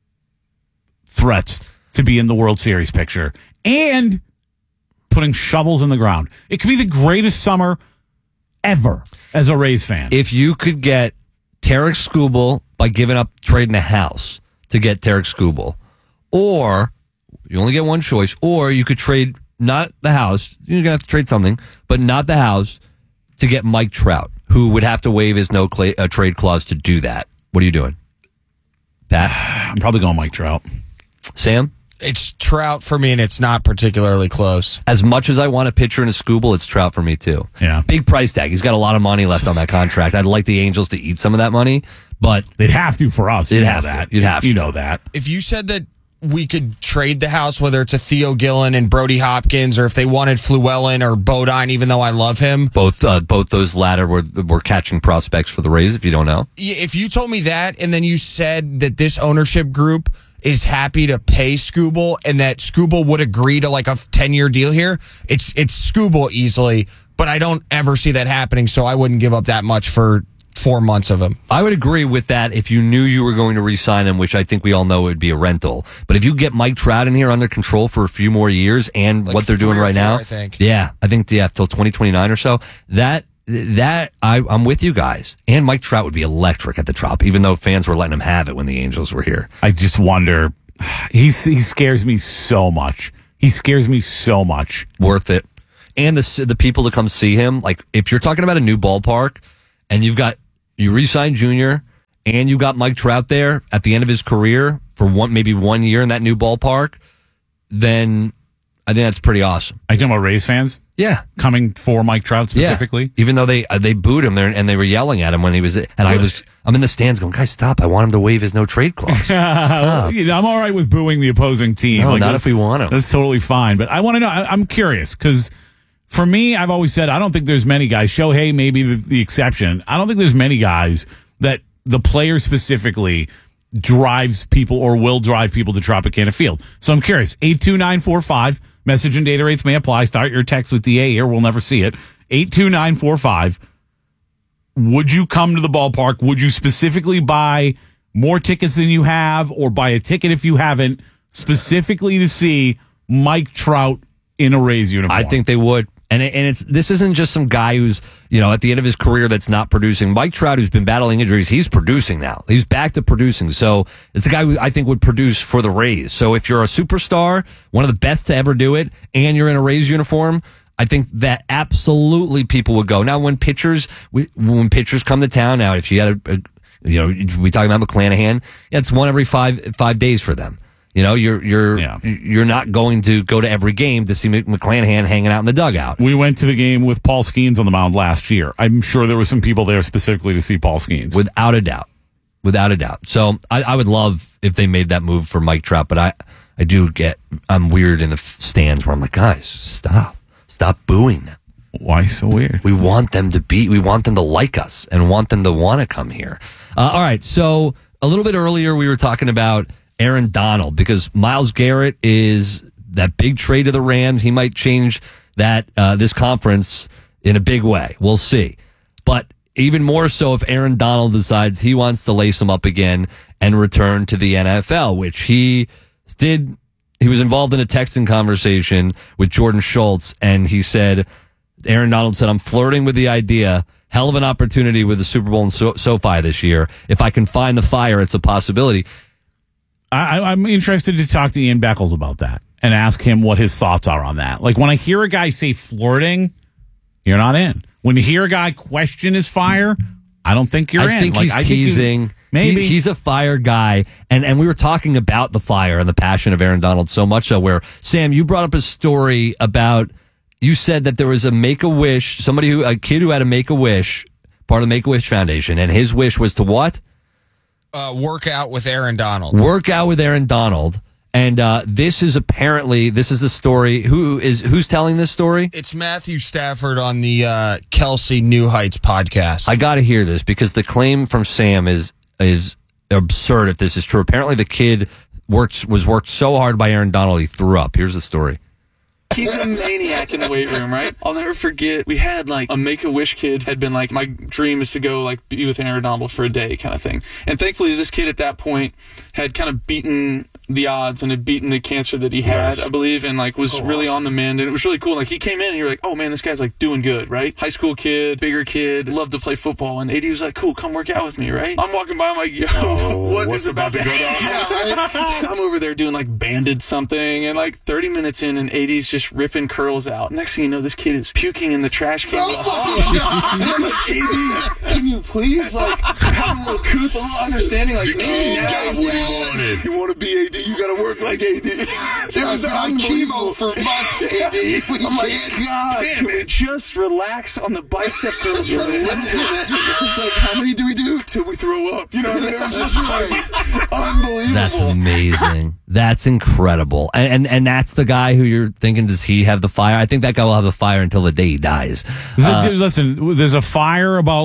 threats to be in the World Series picture and putting shovels in the ground. It could be the greatest summer ever as a Rays fan. If you could get Tarik Skubal by giving up trading the house to get Tarik Skubal, or you only get one choice, or you could trade not the house, you're going to have to trade something, but not the house, to get Mike Trout, who would have to waive his no cl- uh, trade clause to do that. What are you doing, Pat? I'm probably going Mike Trout. Sam? It's Trout for me, and it's not particularly close. As much as I want a pitcher in a Skubal, it's Trout for me, too. Yeah. Big price tag. He's got a lot of money left on that contract. I'd like the Angels to eat some of that money, but they'd have to for us. They'd you have know that. to. You'd have you to. know that. If you said that we could trade the house, whether it's a Theo Gillen and Brody Hopkins, or if they wanted Fluellen or Bodine, even though I love him. Both uh, both those latter were were catching prospects for the Rays, if you don't know. If you told me that, and then you said that this ownership group is happy to pay Skubal and that Skubal would agree to like a ten-year deal here, it's it's Skubal easily, but I don't ever see that happening, so I wouldn't give up that much for four months of him. I would agree with that if you knew you were going to re-sign him, which I think we all know would be a rental. But if you get Mike Trout in here under control for a few more years and Like what they're doing three or right four, now, I think. yeah, I think yeah, till twenty twenty-nine or so, that that I, I'm with you guys. And Mike Trout would be electric at the Trop, even though fans were letting him have it when the Angels were here. I just wonder. He's, he scares me so much. He scares me so much. Worth it. And the the people to come see him, like if you're talking about a new ballpark and you've got, you re-signed Junior and you got Mike Trout there at the end of his career for one, maybe one year in that new ballpark, then I think that's pretty awesome. Are you talking about Rays fans? Yeah. Coming for Mike Trout specifically? Yeah. Even though they uh, they booed him there and they were yelling at him when he was, and I was, I'm in the stands going, guys, stop. I want him to waive his no trade clause. Stop. You know, I'm all right with booing the opposing team. No, like, not if we want him. That's totally fine. But I want to know, I, I'm curious because for me, I've always said, I don't think there's many guys, Shohei may be the, the exception. I don't think there's many guys that the player specifically drives people or will drive people to Tropicana Field. So I'm curious. eight two nine four five, message and data rates may apply. Start your text with D A here. We'll never see it. eight two nine four five. Would you come to the ballpark? Would you specifically buy more tickets than you have or buy a ticket if you haven't specifically to see Mike Trout in a Rays uniform? I think they would. And it, and it's this isn't just some guy who's, you know, at the end of his career that's not producing. Mike Trout, who's been battling injuries, he's producing now. He's back to producing. So it's a guy who I think would produce for the Rays. So if you're a superstar, one of the best to ever do it, and you're in a Rays uniform, I think that absolutely people would go. Now, when pitchers we, when pitchers come to town, now if you had a, a you know, we talking about McClanahan, it's one every five five days for them. You know, you're you're Yeah. you're not going to go to every game to see McClanahan hanging out in the dugout. We went to the game with Paul Skeens on the mound last year. I'm sure there were some people there specifically to see Paul Skeens. Without a doubt. Without a doubt. So I, I would love if they made that move for Mike Trout, but I, I do get, I'm weird in the stands where I'm like, guys, stop. Stop booing them. Why so weird? We want them to be, we want them to like us and want them to want to come here. Uh, all right. So a little bit earlier, we were talking about Aaron Donald because Myles Garrett is that big trade to the Rams. He might change that, uh, this conference in a big way. We'll see. But even more so if Aaron Donald decides he wants to lace him up again and return to the N F L, which he did. He was involved in a texting conversation with Jordan Schultz, and he said, Aaron Donald said, I'm flirting with the idea. Hell of an opportunity with the Super Bowl in so- SoFi this year. If I can find the fire, it's a possibility. I, I'm interested to talk to Ian Beckles about that and ask him what his thoughts are on that. Like when I hear a guy say flirting, you're not in. When you hear a guy question his fire, I don't think you're I in. think Like, he's I think you- teasing. maybe He- he's a fire guy, and and we were talking about the fire and the passion of Aaron Donald so much so. Where Sam, you brought up a story about you said that there was a Make a Wish, somebody who a kid who had a Make a Wish, part of the Make a Wish Foundation, and his wish was to what? Uh, work out with Aaron Donald. Work out with Aaron Donald. And uh, this is apparently this is the story. Who is who's telling this story? It's Matthew Stafford on the uh, Kelsey New Heights podcast. I got to hear this because the claim from Sam is is absurd. If this is true, apparently the kid worked was worked so hard by Aaron Donald he threw up. Here's the story. He's a maniac in the weight room, right? I'll never forget, we had like a Make-A-Wish kid had been like, my dream is to go like be with Aaron Donald for a day kind of thing. And thankfully this kid at that point had kind of beaten the odds and had beaten the cancer that he had, yes. I believe, and like was oh, really awesome. on the mend. And it was really cool. Like he came in and you're like, oh man, this guy's like doing good, right? High school kid, bigger kid, loved to play football. And A D was like, cool, come work out with me, right? I'm walking by, I'm like, yo, oh, what what's is about, about to go down? Yeah, right? I'm over there doing like banded something, and like thirty minutes in, and A D's just ripping curls out. Next thing you know, this kid is puking in the trash can. Oh, and I'm like, A D, can you please like have a little couth, a little understanding? Like, the kid no, got what he wanted. You want to be A D, you got to work like A D. It was on chemo for months, A D. I'm like, God, damn it. Just relax on the bicep curls for a minute. It's like, how many do we do till we throw up? You know what I mean? It was just like unbelievable. That's amazing. That's incredible. And, and and that's the guy who you're thinking, does he have the fire? I think that guy will have the fire until the day he dies. Uh, Listen, there's a fire about like work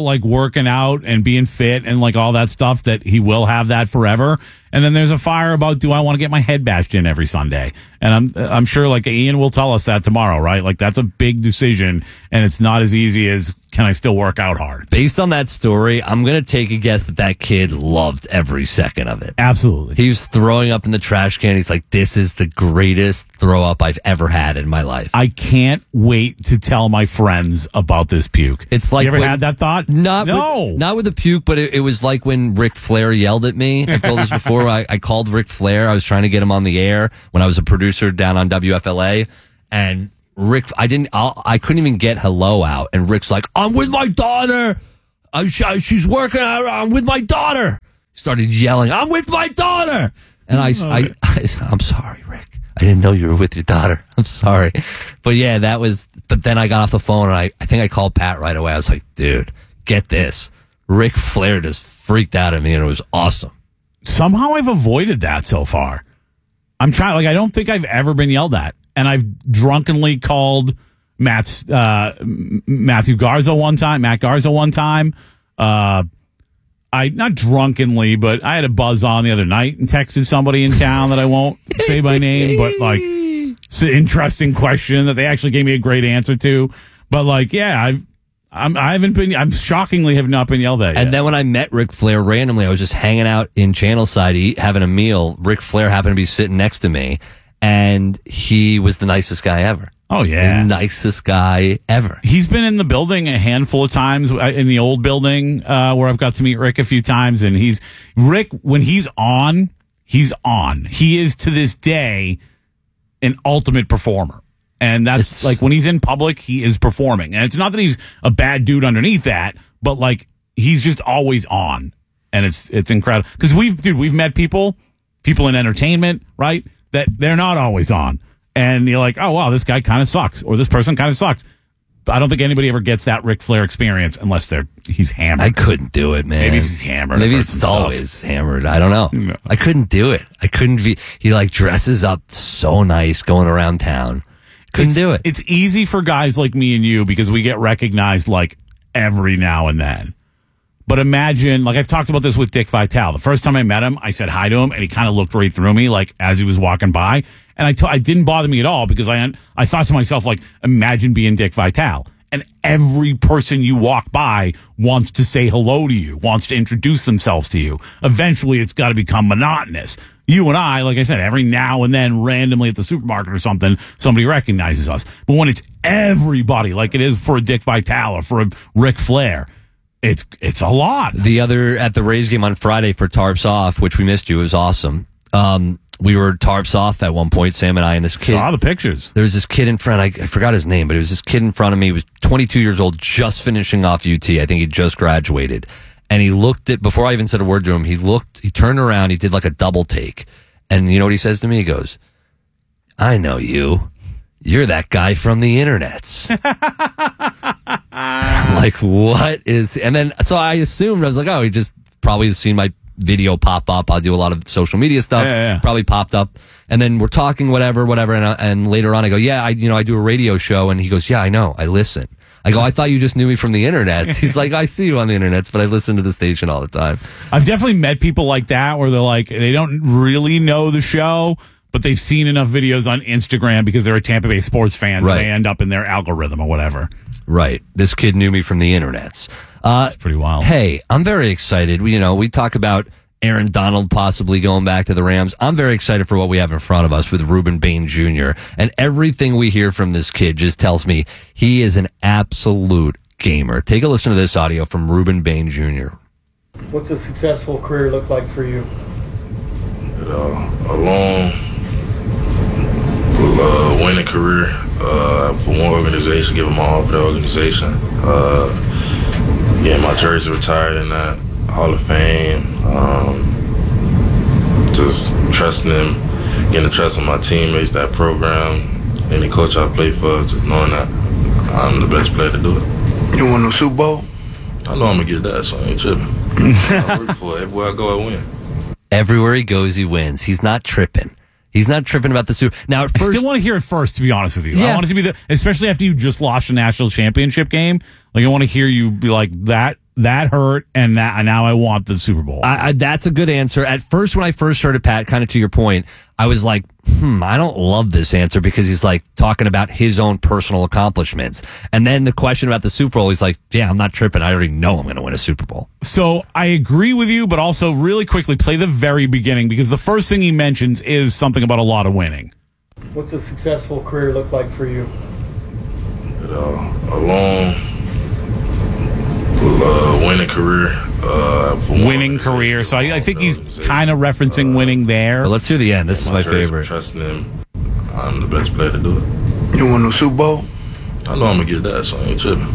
working out and being fit and like all that stuff, that he will have that forever. And then there's a fire about, do I want to get my head bashed in every Sunday? And I'm I'm sure like Ian will tell us that tomorrow, right? Like that's a big decision, and it's not as easy as, can I still work out hard? Based on that story, I'm going to take a guess that that kid loved every second of it. Absolutely. He was throwing up in the trash can. He's like, this is the greatest throw up I've ever had in my life. I can't wait to tell my friends about this puke. It's like, you ever when, had that thought? Not no. With, not with the puke, but it, it was like when Ric Flair yelled at me. I've told this before. I, I called Ric Flair. I was trying to get him on the air when I was a producer down on W F L A, and Rick, I didn't, I'll, I couldn't even get hello out, and Rick's like, I'm with my daughter. I, she's working. I'm with my daughter. He started yelling, I'm with my daughter. And I, I, I, I'm sorry, Rick. I didn't know you were with your daughter. I'm sorry. But yeah, that was, but then I got off the phone, and I, I think I called Pat right away. I was like, dude, get this. Ric Flair just freaked out at me, and it was awesome. Somehow I've avoided that so far. I'm trying, like, I don't think I've ever been yelled at. And I've drunkenly called Matt's, uh, Matthew Garza one time, Matt Garza one time. Uh, I, not drunkenly, but I had a buzz on the other night and texted somebody in town that I won't say by name, but like, it's an interesting question that they actually gave me a great answer to. But like, yeah, I've, I'm, I haven't been, I'm shockingly have not been yelled at yet. And then when I met Ric Flair randomly, I was just hanging out in Channelside, eat, having a meal. Ric Flair happened to be sitting next to me, and he was the nicest guy ever. Oh, yeah. The nicest guy ever. He's been in the building a handful of times, in the old building, uh, where I've got to meet Rick a few times. And he's, Rick, when he's on, he's on. He is to this day an ultimate performer. And that's it's, like when he's in public, he is performing. And it's not that he's a bad dude underneath that, but like he's just always on. And it's it's incredible. Because we've, dude, we've met people, people in entertainment, right, that they're not always on. And you're like, oh, wow, this guy kind of sucks. Or this person kind of sucks. But I don't think anybody ever gets that Ric Flair experience unless they're he's hammered. I couldn't do it, man. Maybe he's hammered. Maybe he's always hammered. I don't know. No. I couldn't do it. I couldn't be. He like dresses up so nice going around town. Couldn't it's, do it. It's easy for guys like me and you because we get recognized like every now and then. But imagine, like I've talked about this with Dick Vitale. The first time I met him, I said hi to him, and he kind of looked right through me, like as he was walking by. And I, t- I didn't bother me at all because I, I thought to myself, like, imagine being Dick Vitale. And every person you walk by wants to say hello to you, wants to introduce themselves to you. Eventually, it's got to become monotonous. You and I, like I said, every now and then, randomly at the supermarket or something, somebody recognizes us. But when it's everybody, like it is for a Dick Vitale or for a Ric Flair, it's it's a lot. The other, at the Rays game on Friday for Tarps Off, which we missed you, it was awesome. Um, we were Tarps Off at one point, Sam and I, and this kid. Saw the pictures. There was this kid in front, I, I forgot his name, but it was this kid in front of me. He was twenty-two years old, just finishing off U T. I think he just graduated. And he looked at, before I even said a word to him, he looked, he turned around, he did like a double take. And you know what he says to me? He goes, I know you. You're that guy from the internets. Like, what is, and then, so I assumed, I was like, oh, he just probably has seen my video pop up. I'll do a lot of social media stuff. Yeah, yeah. Probably popped up. And then we're talking, whatever, whatever. And, and later on I go, yeah, I, you know, I do a radio show. And he goes, yeah, I know. I listen. I go, I thought you just knew me from the internet. He's like, I see you on the internet, but I listen to the station all the time. I've definitely met people like that where they're like, they don't really know the show, but they've seen enough videos on Instagram because they're a Tampa Bay sports fans, right, and they end up in their algorithm or whatever. Right. This kid knew me from the internets. Uh, That's pretty wild. Hey, I'm very excited. We, you know, we talk about Aaron Donald possibly going back to the Rams. I'm very excited for what we have in front of us with Ruben Bain Junior And everything we hear from this kid just tells me he is an absolute gamer. Take a listen to this audio from Ruben Bain Junior What's a successful career look like for you? You know, a long, uh, winning career uh, for one organization, giving my all for the organization. Uh, getting my jersey retired in that Hall of Fame, um, just trusting them, getting the trust of my teammates, that program, any coach I play for, just knowing that I'm the best player to do it. You want no Super Bowl? I know I'm going to get that, so I ain't tripping. I work for it. Everywhere I go, I win. Everywhere he goes, he wins. He's not tripping. He's not tripping about the Super. Now, at first, I still want to hear it first, to be honest with you. Yeah. I want it to be the, especially after you just lost a national championship game. Like, I want to hear you be like, that that hurt, and that and now I want the Super Bowl. I, I, that's a good answer. At first, when I first heard it, Pat, kind of to your point, I was like, hmm, I don't love this answer because he's like talking about his own personal accomplishments. And then the question about the Super Bowl, he's like, yeah, I'm not tripping. I already know I'm going to win a Super Bowl. So I agree with you, but also really quickly play the very beginning because the first thing he mentions is something about a lot of winning. What's a successful career look like for you? Uh, a long, uh, winning career. Uh, winning career. So I, I think he's kind of referencing uh, winning there. But let's hear the end. This is my favorite. Trusting him, I'm the best player to do it. You won the Super Bowl? I know I'm gonna get that, so I ain't tripping.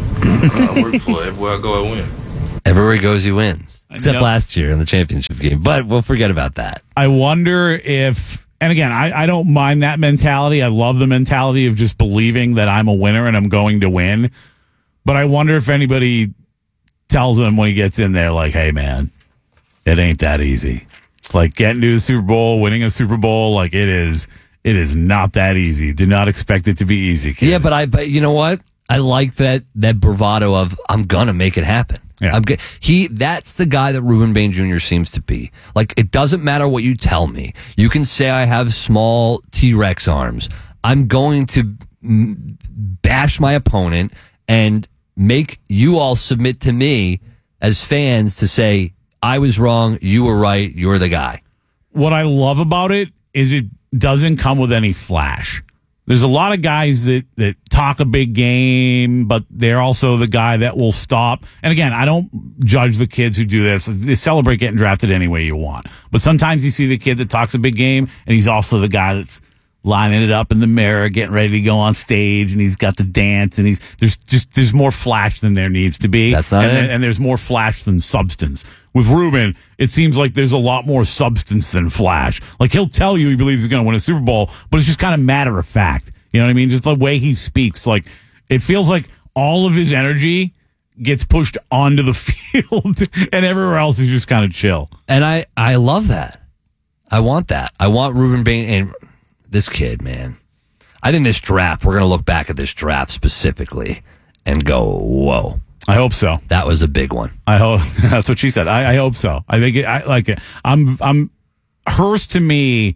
I work for it. Everywhere I go, I win. Everywhere he goes, he wins. Except you know, last year in the championship game. But we'll forget about that. I wonder if, and again, I, I don't mind that mentality. I love the mentality of just believing that I'm a winner and I'm going to win. But I wonder if anybody tells him when he gets in there, like, hey, man, it ain't that easy. Like, getting to the Super Bowl, winning a Super Bowl, like, it is it is not that easy. Do not expect it to be easy, kid. Yeah, but I, but you know what? I like that that bravado of, I'm going to make it happen. Yeah. I'm g- he that's the guy that Ruben Bain Junior seems to be. Like, it doesn't matter what you tell me. You can say I have small T-Rex arms. I'm going to m- bash my opponent and make you all submit to me as fans to say, I was wrong, you were right, you're the guy. What I love about it is it doesn't come with any flash. There's a lot of guys that, that talk a big game, but they're also the guy that will stop. And again, I don't judge the kids who do this. They celebrate getting drafted any way you want. But sometimes you see the kid that talks a big game, and he's also the guy that's lining it up in the mirror, getting ready to go on stage, and he's got the dance, and he's there's just there's more flash than there needs to be. That's not and, it. and there's more flash than substance. With Ruben, it seems like there's a lot more substance than flash. Like, he'll tell you he believes he's going to win a Super Bowl, but it's just kind of matter of fact. You know what I mean? Just the way he speaks. Like, it feels like all of his energy gets pushed onto the field, and everywhere else is just kind of chill. And I, I love that. I want that. I want Ruben Bain and this kid, man. I think this draft, we're going to look back at this draft specifically and go, whoa. I hope so. That was a big one. I hope that's what she said. I, I hope so. I think it, I like it. I'm, I'm, Hurst to me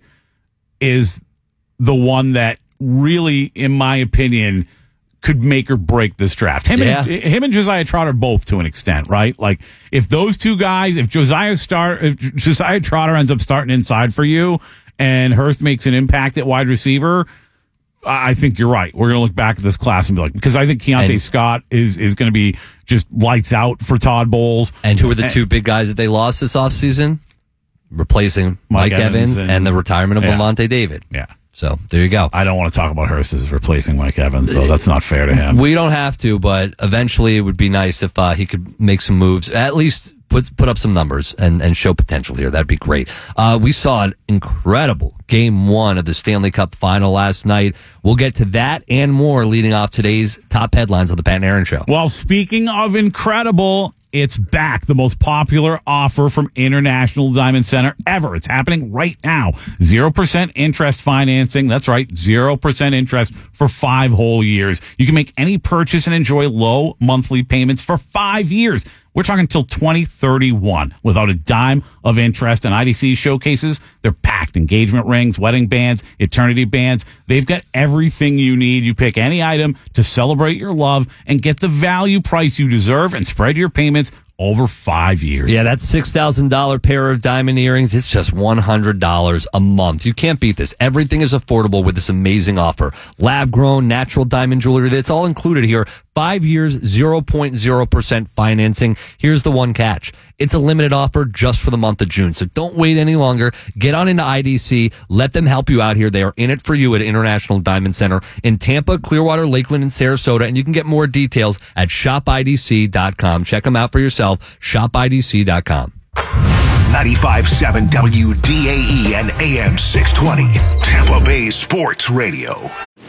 is the one that really, in my opinion, could make or break this draft. Him, yeah. and, him and Josiah Trotter both to an extent, right? Like, if those two guys, if Josiah start, if Josiah Trotter ends up starting inside for you, and Hurst makes an impact at wide receiver, I think you're right. We're going to look back at this class and be like, because I think Keontae and, Scott is is going to be just lights out for Todd Bowles. And who are the and, two big guys that they lost this offseason? Replacing Mike, Mike Evans, Evans and, and the retirement of yeah. Lavonte David. Yeah. So there you go. I don't want to talk about Hurst as replacing Mike Evans, though. That's not fair to him. We don't have to, but eventually it would be nice if uh, he could make some moves, at least put put up some numbers and, and show potential here. That'd be great. Uh, we saw an incredible game one of the Stanley Cup final last night. We'll get to that and more leading off today's top headlines of the Pat and Aaron Show. Well, speaking of incredible, it's back. The most popular offer from International Diamond Center ever. It's happening right now. zero percent interest financing. That's right. zero percent interest for five whole years. You can make any purchase and enjoy low monthly payments for five years. We're talking until twenty thirty-one without a dime of interest. And I D C showcases, they're packed. Engagement rings, wedding bands, eternity bands. They've got everything you need. You pick any item to celebrate your love and get the value price you deserve and spread your payments over five years. Yeah, that's six thousand dollars pair of diamond earrings. It's just one hundred dollars a month. You can't beat this. Everything is affordable with this amazing offer. Lab-grown, natural diamond jewelry. That's all included here. Five years, zero point zero percent financing. Here's the one catch. It's a limited offer just for the month of June. So don't wait any longer. Get on into I D C. Let them help you out here. They are in it for you at International Diamond Center in Tampa, Clearwater, Lakeland, and Sarasota. And you can get more details at shop I D C dot com. Check them out for yourself. shop I D C dot com. ninety-five point seven W D A E and A M six twenty. Tampa Bay Sports Radio.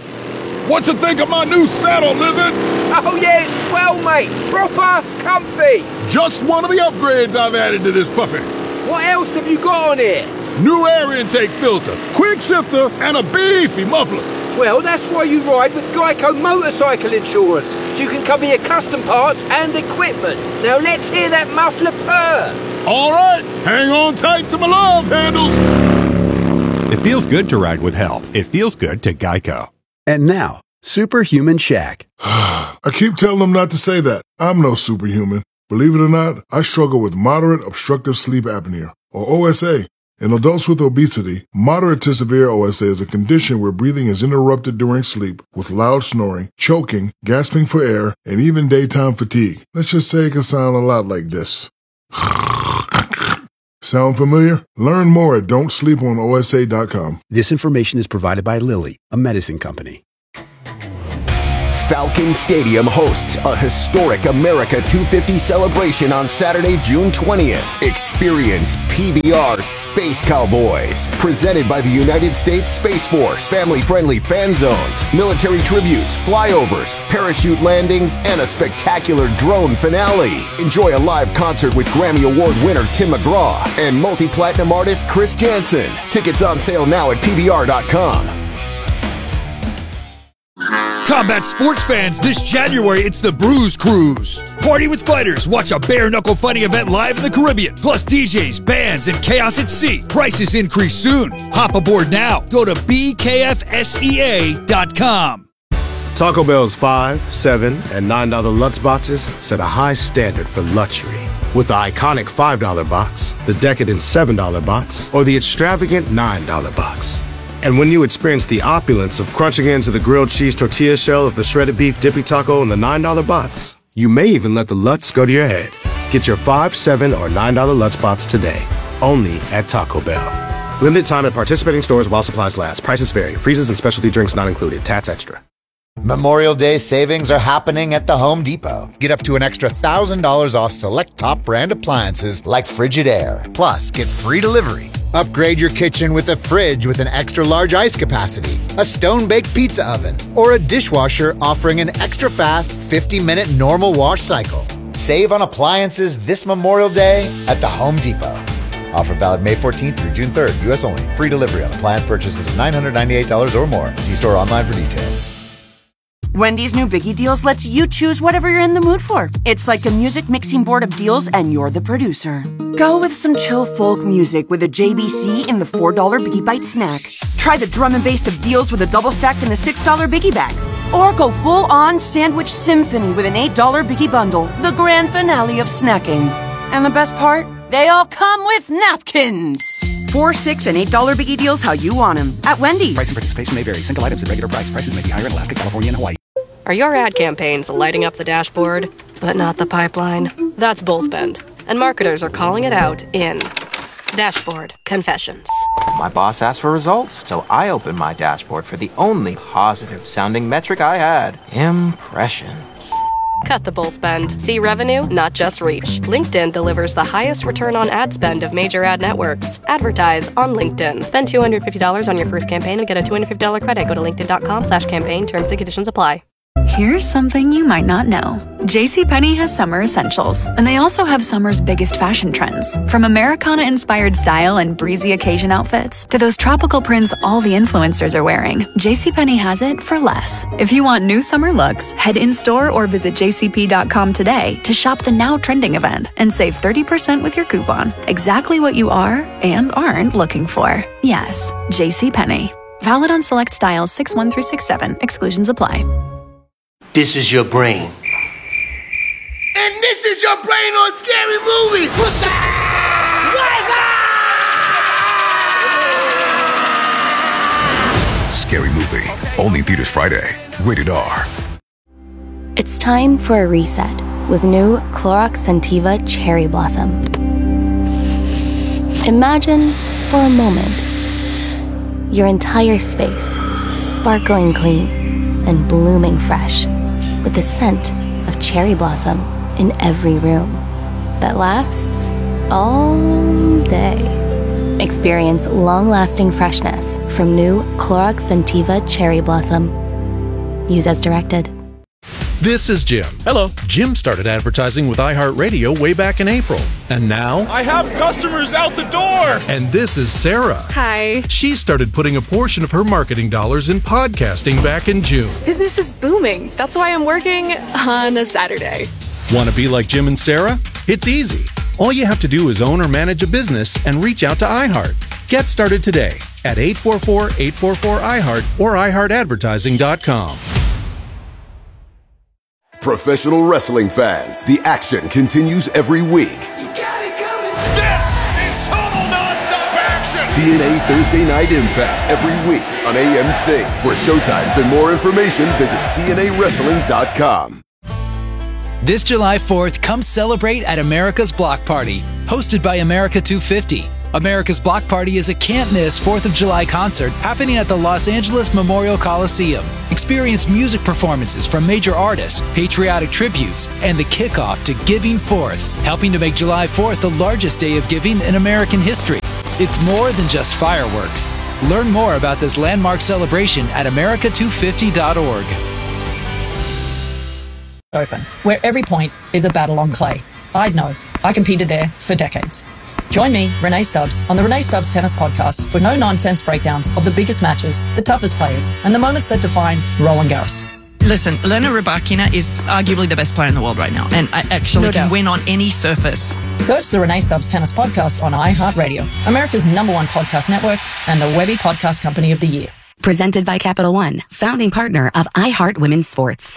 What you think of my new saddle, Lizard? Oh, yeah, it's swell, mate. Proper comfy. Just one of the upgrades I've added to this puppy. What else have you got on it? New air intake filter, quick shifter, and a beefy muffler. Well, that's why you ride with Geico Motorcycle Insurance, so you can cover your custom parts and equipment. Now let's hear that muffler purr. All right, hang on tight to my love handles. It feels good to ride with help. It feels good to Geico. And now, Superhuman Shaq. I keep telling them not to say that. I'm no superhuman. Believe it or not, I struggle with moderate obstructive sleep apnea, or O S A. In adults with obesity, moderate to severe O S A is a condition where breathing is interrupted during sleep with loud snoring, choking, gasping for air, and even daytime fatigue. Let's just say it can sound a lot like this. Sound familiar? Learn more at don't sleep on O S A dot com. This information is provided by Lilly, a medicine company. Falcon Stadium hosts a historic America two fifty celebration on Saturday, June twentieth. Experience P B R Space Cowboys, presented by the United States Space Force. Family-friendly fan zones, military tributes, flyovers, parachute landings, and a spectacular drone finale. Enjoy a live concert with Grammy Award winner Tim McGraw and multi-platinum artist Chris Jansen. Tickets on sale now at P B R dot com. Combat sports fans, this January it's the Bruise Cruise. Party with fighters, watch a bare-knuckle fighting event live in the Caribbean, plus D Js, bands, and chaos at sea. Prices increase soon. Hop aboard now. Go to B K F S E A dot com. Taco Bell's five, seven, and nine dollar Lutz boxes set a high standard for luxury. With the iconic five dollar box, the decadent seven dollar box, or the extravagant nine dollar box. And when you experience the opulence of crunching into the grilled cheese tortilla shell of the shredded beef dippy taco in the nine dollar box, you may even let the Lutz go to your head. Get your five, seven, or nine dollar Lutz box today, only at Taco Bell. Limited time at participating stores while supplies last. Prices vary. Freezes and specialty drinks not included. Tats extra. Memorial Day savings are happening at the Home Depot. Get up to an extra one thousand dollars off select top brand appliances like Frigidaire. Plus, get free delivery. Upgrade your kitchen with a fridge with an extra large ice capacity, a stone-baked pizza oven, or a dishwasher offering an extra fast fifty minute normal wash cycle. Save on appliances this Memorial Day at the Home Depot. Offer valid May fourteenth through June third, U S only. Free delivery on appliance purchases of nine hundred ninety-eight dollars or more. See store online for details. Wendy's new Biggie Deals lets you choose whatever you're in the mood for. It's like a music mixing board of deals and you're the producer. Go with some chill folk music with a J B C in the four dollar Biggie Bite snack. Try the drum and bass of deals with a double stack in the six dollar Biggie Bag. Or go full on sandwich symphony with an eight dollar Biggie Bundle, the grand finale of snacking. And the best part? They all come with napkins. Four, six, and eight dollar Biggie Deals how you want them at Wendy's. Price and participation may vary. Single items at regular price. Prices may be higher in Alaska, California, and Hawaii. Are your ad campaigns lighting up the dashboard, but not the pipeline? That's Bullspend, and marketers are calling it out in Dashboard Confessions. My boss asked for results, so I opened my dashboard for the only positive-sounding metric I had, impressions. Cut the bull spend. See revenue, not just reach. LinkedIn delivers the highest return on ad spend of major ad networks. Advertise on LinkedIn. Spend two hundred fifty dollars on your first campaign and get a two hundred fifty dollars credit. Go to linkedin.com slash campaign. Terms and conditions apply. Here's something you might not know. JCPenney has summer essentials, and they also have summer's biggest fashion trends. From Americana-inspired style and breezy occasion outfits to those tropical prints all the influencers are wearing, JCPenney has it for less. If you want new summer looks, head in-store or visit j c p dot com today to shop the now trending event and save thirty percent with your coupon. Exactly what you are and aren't looking for. Yes, JCPenney. Valid on select styles six one through six seven. Exclusions apply. This is your brain. And this is your brain on Scary Movie. What's up? Scary Movie. Only theaters Friday. Rated R. It's time for a reset with new Clorox Scentiva Cherry Blossom. Imagine for a moment your entire space sparkling clean and blooming fresh, with the scent of cherry blossom in every room that lasts all day. Experience long-lasting freshness from new Clorox Scentiva Cherry Blossom. Use as directed. This is Jim. Hello. Jim started advertising with iHeartRadio way back in April. And now... I have customers out the door! And this is Sarah. Hi. She started putting a portion of her marketing dollars in podcasting back in June. Business is booming. That's why I'm working on a Saturday. Want to be like Jim and Sarah? It's easy. All you have to do is own or manage a business and reach out to iHeart. Get started today at eight four four, eight four four, I heart or i heart advertising dot com. Professional wrestling fans, the action continues every week. This is total nonstop action. T N A Thursday Night Impact every week on A M C. For showtimes and more information, visit T N A wrestling dot com. This July fourth, come celebrate at America's Block Party, hosted by America two fifty. America's Block Party is a can't-miss fourth of July concert happening at the Los Angeles Memorial Coliseum. Experience music performances from major artists, patriotic tributes, and the kickoff to Giving Fourth, helping to make July fourth the largest day of giving in American history. It's more than just fireworks. Learn more about this landmark celebration at america two fifty dot org. Open, where every point is a battle on clay. I'd know. I competed there for decades. Join me, Renee Stubbs, on the Renee Stubbs Tennis Podcast for no-nonsense breakdowns of the biggest matches, the toughest players, and the moments that define Roland Garros. Listen, Elena Rybakina is arguably the best player in the world right now, and I actually No can doubt. win on any surface. Search the Renee Stubbs Tennis Podcast on iHeartRadio, America's number one podcast network, and the Webby Podcast Company of the Year. Presented by Capital One, founding partner of iHeart Women's Sports.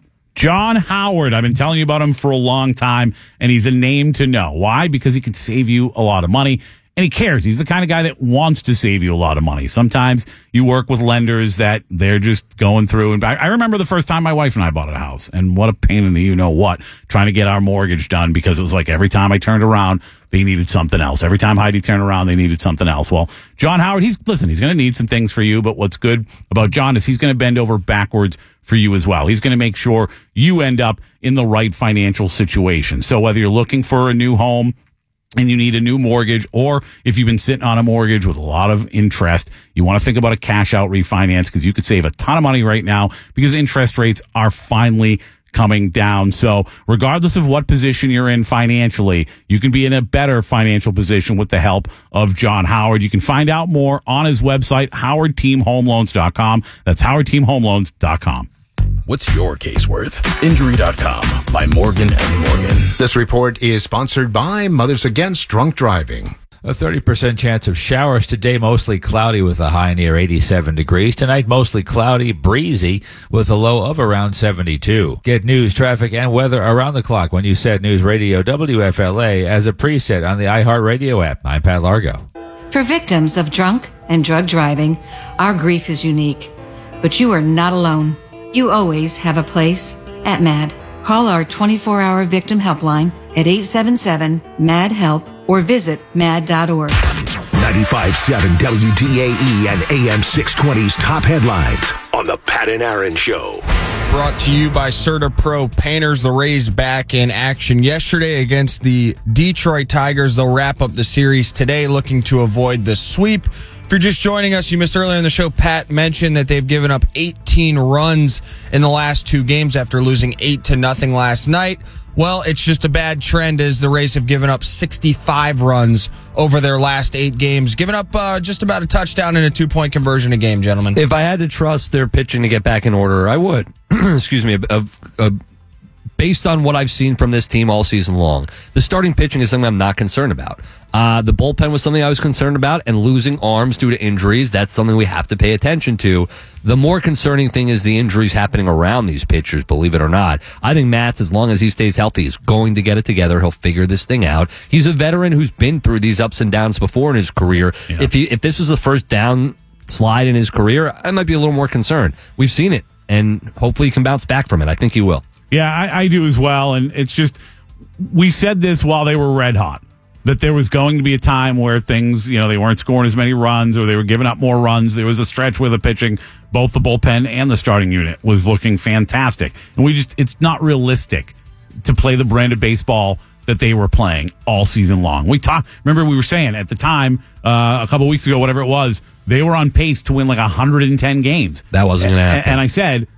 John Howard, I've been telling you about him for a long time, and he's a name to know. Why? Because he can save you a lot of money, and he cares. He's the kind of guy that wants to save you a lot of money. Sometimes you work with lenders that they're just going through. And I I remember the first time my wife and I bought a house, and what a pain in the you-know-what trying to get our mortgage done, because it was like every time I turned around, they needed something else. Every time Heidi turned around, they needed something else. Well, John Howard, he's listen, he's going to need some things for you, but what's good about John is he's going to bend over backwards for you as well. He's going to make sure you end up in the right financial situation. So whether you're looking for a new home and you need a new mortgage, or if you've been sitting on a mortgage with a lot of interest, you want to think about a cash out refinance, because you could save a ton of money right now because interest rates are finally coming down. So regardless of what position you're in financially, you can be in a better financial position with the help of John Howard. You can find out more on his website, howard team home loans dot com. That's howard team home loans dot com. What's your case worth? Injury dot com by Morgan and Morgan. This report is sponsored by Mothers Against Drunk Driving. A thirty percent chance of showers today, mostly cloudy with a high near eighty-seven degrees. Tonight, mostly cloudy, breezy with a low of around seventy-two. Get news, traffic, and weather around the clock when you set News Radio W F L A as a preset on the iHeartRadio app. I'm Pat Largo. For victims of drunk and drug driving, our grief is unique. But you are not alone. You always have a place at MAD. Call our twenty-four hour victim helpline at eight seven seven, M A D, HELP or visit mad dot org. ninety-five point seven W D A E and A M six twenty's top headlines on the Pat and Aaron Show. Brought to you by Serta Pro Painters. The Rays back in action yesterday against the Detroit Tigers. They'll wrap up the series today, looking to avoid the sweep. If you're just joining us, you missed earlier in the show, Pat mentioned that they've given up eighteen runs in the last two games after losing eight to nothing last night. Well, it's just a bad trend as the Rays have given up sixty-five runs over their last eight games, giving up uh, just about a touchdown and a two-point conversion a game, gentlemen. If I had to trust their pitching to get back in order, I would. Excuse me. A, a, based on what I've seen from this team all season long, the starting pitching is something I'm not concerned about. Uh, the bullpen was something I was concerned about, and losing arms due to injuries, that's something we have to pay attention to. The more concerning thing is the injuries happening around these pitchers, believe it or not. I think Matz, as long as he stays healthy, is going to get it together. He'll figure this thing out. He's a veteran who's been through these ups and downs before in his career. Yeah. If he, if this was the first down slide in his career, I might be a little more concerned. We've seen it, and hopefully he can bounce back from it. I think he will. Yeah, I, I do as well. And it's just, we said this while they were red hot, that there was going to be a time where things, you know, they weren't scoring as many runs or they were giving up more runs. There was a stretch where the pitching, both the bullpen and the starting unit, was looking fantastic. And we just, it's not realistic to play the brand of baseball that they were playing all season long. We talked, remember we were saying at the time, uh, a couple weeks ago, whatever it was, they were on pace to win like one hundred ten games. That wasn't going to happen. And I said,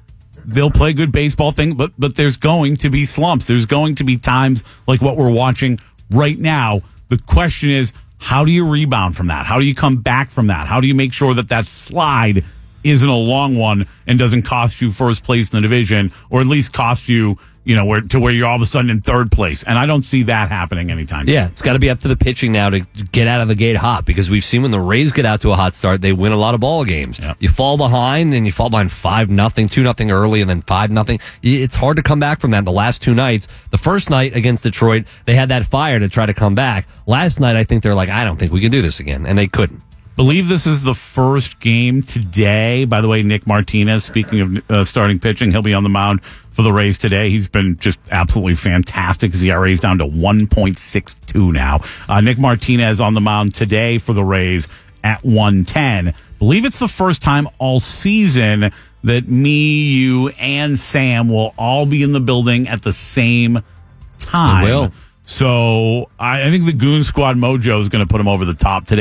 they'll play good baseball thing, but but there's going to be slumps. There's going to be times like what we're watching right now. The question is, how do you rebound from that? How do you come back from that? How do you make sure that that slide isn't a long one and doesn't cost you first place in the division, or at least cost you, you know, where to where you're all of a sudden in third place? And I don't see that happening anytime soon. Yeah, it's got to be up to the pitching now to get out of the gate hot, because we've seen when the Rays get out to a hot start, they win a lot of ball games. Yep. You fall behind, and you fall behind five nothing, two nothing early, and then five nothing. It's hard to come back from that. The last two nights, the first night against Detroit, they had that fire to try to come back. Last night, I think they're like, I don't think we can do this again, and they couldn't. Believe this is the first game today. By the way, Nick Martinez, speaking of uh, starting pitching, he'll be on the mound for the Rays today. He's been just absolutely fantastic. His E R A is down to one point six two now. Uh, Nick Martinez on the mound today for the Rays at one ten. Believe it's the first time all season that me, you, and Sam will all be in the building at the same time. We will. So I, I think the Goon Squad mojo is going to put him over the top today.